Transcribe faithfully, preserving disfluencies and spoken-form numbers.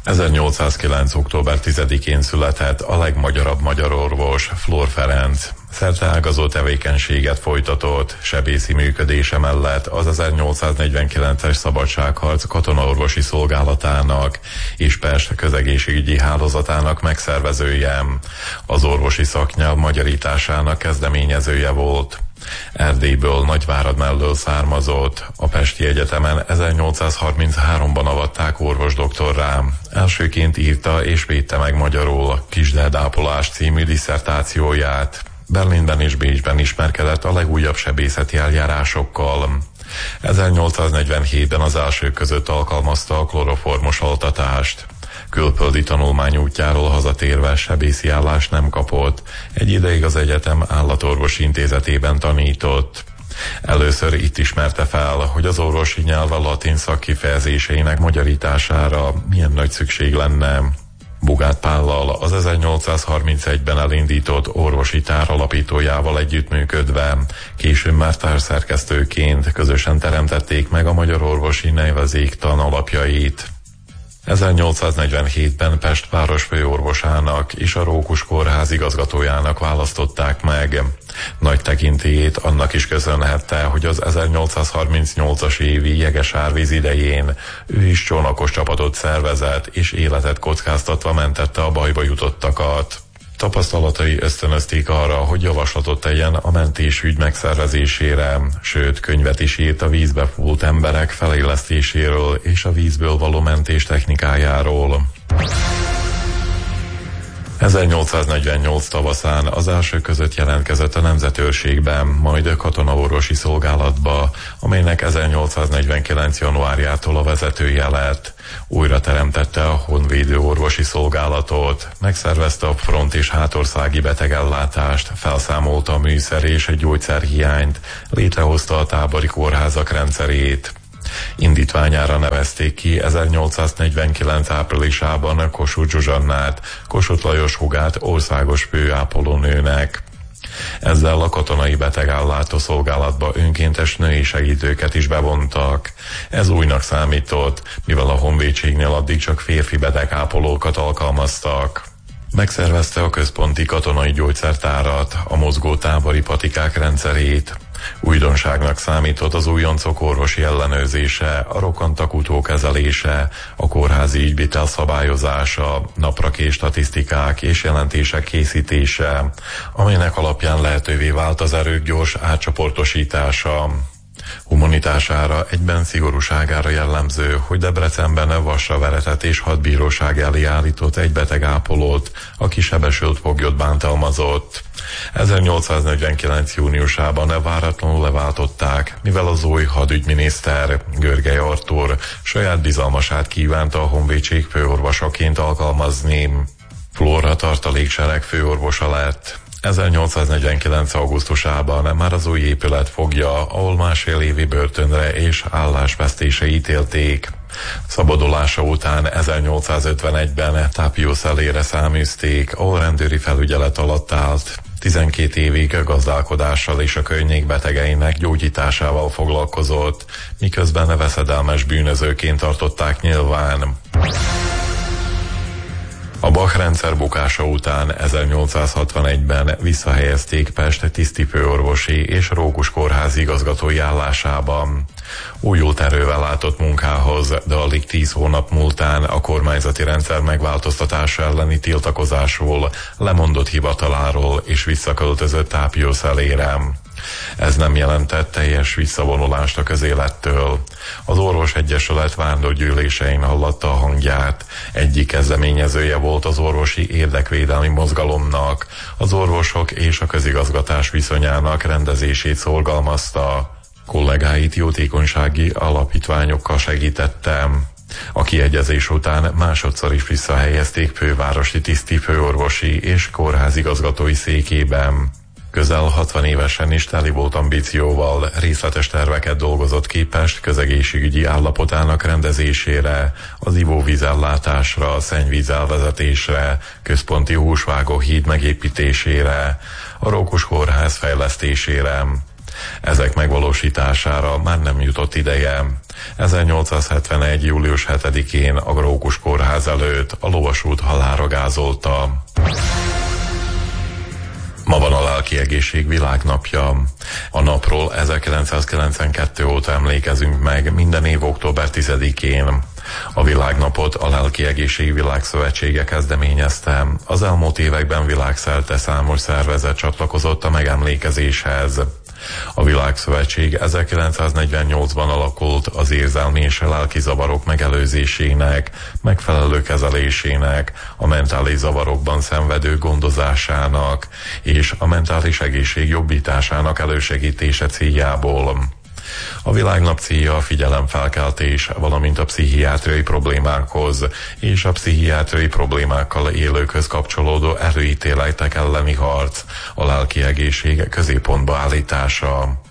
ezernyolcszázkilenc. október tizedikén született a legmagyarabb magyar orvos, Flór Ferenc. Szerteágazó tevékenységet folytatott, sebészi működése mellett az ezernyolcszáznegyvenkilences szabadságharc katonaorvosi szolgálatának és Pest közegészségügyi hálózatának megszervezője, az orvosi szaknyelv magyarításának kezdeményezője volt. Erdélyből, Nagyvárad mellől származott, a Pesti Egyetemen ezernyolcszázharminchárom-ban avatták orvosdoktorrá. Elsőként írta és védte meg magyarul Kisdeldápolás című disszertációját. Berlinben és Bécsben ismerkedett a legújabb sebészeti eljárásokkal. ezernyolcszáznegyvenhétben az elsők között alkalmazta a kloroformos altatást. Külföldi tanulmány útjáról hazatérve sebészi állást nem kapott, egy ideig az egyetem állatorvosi intézetében tanított. Először itt ismerte fel, hogy az orvosi nyelv a latin szakkifejezéseinek magyarítására milyen nagy szükség lenne. Bugát Pállal, az ezernyolcszázharmincegyben elindított orvosi tár alapítójával együttműködve, később már társzerkesztőként közösen teremtették meg a magyar orvosi nevezéktan alapjait. ezernyolcszáznegyvenhétben Pest városfőorvosának és a Rókus Kórház igazgatójának választották meg. Nagy tekintélyét annak is köszönhette, hogy az ezernyolcszázharmincnyolcas évi jeges árvíz idején ő is csónakos csapatot szervezett, és életet kockáztatva mentette a bajba jutottakat. Tapasztalatai ösztönözték arra, hogy javaslatot tegyen a mentésügy megszervezésére, sőt, könyvet is írt a vízbe fúlt emberek felélesztéséről és a vízből való mentés technikájáról. ezernyolcszáznegyvennyolc tavaszán az első között jelentkezett a nemzetőrségben, majd katonaorvosi szolgálatba, amelynek ezernyolcszáznegyvenkilenc januárjától a vezetője lett. Újra teremtette a honvédő orvosi szolgálatot, megszervezte a front- és hátországi betegellátást, felszámolta a műszer és egy gyógyszerhiányt, létrehozta a tábori kórházak rendszerét. Indítványára nevezték ki ezernyolcszáznegyvenkilenc áprilisában Kossuth Zsuzsannát, Kossuth Lajos hugát országos főápolónőnek. Ezzel a katonai betegállátó szolgálatba önkéntes női segítőket is bevontak. Ez újnak számított, mivel a honvédségnél addig csak férfi betegápolókat alkalmaztak. Megszervezte a központi katonai gyógyszertárat, a mozgó tábori patikák rendszerét. Újdonságnak számított az újoncok orvosi ellenőrzése, a rokontak utókezelése, a kórházi ügyvitel szabályozása, naprakés statisztikák és jelentések készítése, amelynek alapján lehetővé vált az erők gyors átcsoportosítása. Humanitására, egyben szigorúságára jellemző, hogy Debrecenben vasra veretett és hadbíróság elé állított egy betegápolót, aki sebesült foglyot bántalmazott. ezernyolcszáznegyvenkilenc júniusában váratlanul leváltották, mivel az új hadügyminiszter, Görgely Artúr saját bizalmasát kívánta a honvédség főorvosaként alkalmazni. Flóra tartaléksereg főorvosa lett. ezernyolcszáznegyvenkilenc augusztusában már az új épület fogja, ahol másfél évi börtönre és állásvesztése ítélték. Szabadulása után ezernyolcszázötvenegyben Tápiusz elére száműzték, ahol rendőri felügyelet alatt állt. tizenkét évig gazdálkodással és a környék betegeinek gyógyításával foglalkozott, miközben veszedelmes bűnözőként tartották nyilván. A Bach rendszer bukása után ezernyolcszázhatvanegyben visszahelyezték Pest tisztifőorvosi és Rókus Kórház igazgatói állásában. Újult erővel látott munkához, de alig tíz hónap múltán a kormányzati rendszer megváltoztatása elleni tiltakozásról lemondott hivataláról és visszaköltözött Tápiusz elére. Ez nem jelentett teljes visszavonulást a közélettől. Az Orvos Egyesület vándorgyűlésein hallatta a hangját. Egyik kezdeményezője volt az orvosi érdekvédelmi mozgalomnak, az orvosok és a közigazgatás viszonyának rendezését szorgalmazta. Kollégáit jótékonysági alapítványokkal segítettem. A kiegyezés után másodszor is visszahelyezték fővárosi tisztifőorvosi és kórházigazgatói székében. Közel hatvan évesen is teli volt ambícióval, részletes terveket dolgozott ki Pest közegészségügyi állapotának rendezésére, az ivóvízellátásra, a szennyvízelvezetésre, központi húsvágó híd megépítésére, a Rókus Kórház fejlesztésére. Ezek megvalósítására már nem jutott ideje. ezernyolcszázhetvenegy. július hetedikén a Grókus kórház előtt a lovasút halálra gázolta. Ma van a lelki egészség világnapja. A napról ezerkilencszázkilencvenkettő óta emlékezünk meg minden év október tizedikén. A világnapot a Lelki Egészség Világszövetsége kezdeményezte. Az elmúlt években világszerte számos szervezet csatlakozott a megemlékezéshez. A Világszövetség ezerkilencszáznegyvennyolcban alakult az érzelmi és lelki zavarok megelőzésének, megfelelő kezelésének, a mentális zavarokban szenvedő gondozásának és a mentális egészség jobbításának elősegítése céljából. A világnap célja a figyelemfelkeltés, valamint a pszichiátriai problémákhoz és a pszichiátriai problémákkal élőkhöz kapcsolódó előítéletek elleni harc, a lelki egészség középpontba állítása.